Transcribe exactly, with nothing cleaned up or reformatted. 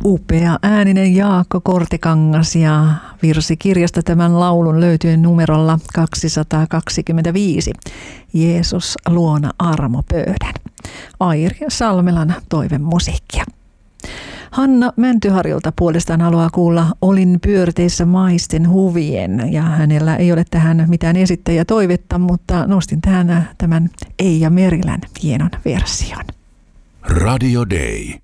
Upea ääninen Jaakko Kortekangas ja virsikirjasta tämän laulun löytyen numerolla kaksisataakaksikymmentäviisi. Jeesus luona armopöydän. Airi Salmelan toivemusiikkia. Hanna Mäntyharjulta puolestaan haluaa kuulla Olin pyörteissä maisten huvien, ja hänellä ei ole tähän mitään esittäjätoivetta, mutta nostin tähän tämän Eija Merilän hienon version. Radio Day.